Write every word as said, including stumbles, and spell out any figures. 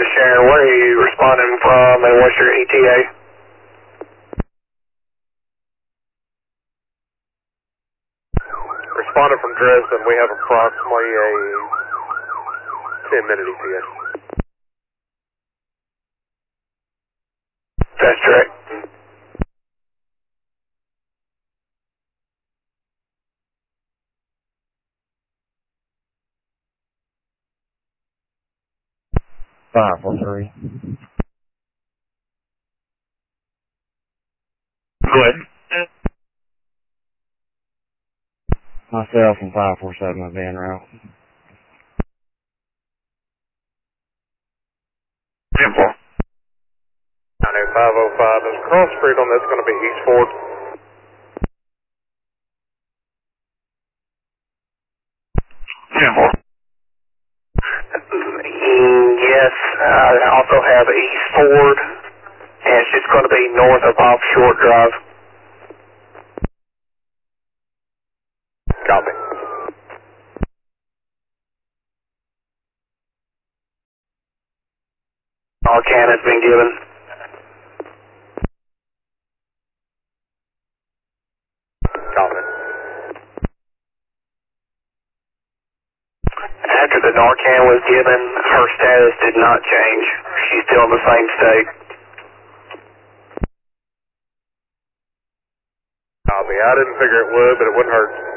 is Sharon. Where are you responding from and what's your E T A? Responding from Dresden, we have approximately a ten minute E T A. That's correct. five four three. Go ahead. Myself and five four seven, my van route. Simple. nine oh five oh five, there's a cross street on that's going to be East Ford. Simple. Yes, I also have East Ford, and it's just going to be north of Off Short Drive. Copy. Arcan has been given. Copy. After the Narcan was given, her status did not change. She's still in the same state. Copy. I didn't figure it would, but it wouldn't hurt.